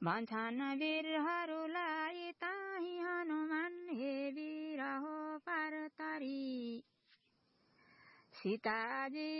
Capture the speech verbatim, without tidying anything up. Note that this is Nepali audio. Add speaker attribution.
Speaker 1: भन्छन् वीरहरूलाई ताही हनुमान हे वीर हो पार तरी सीताजी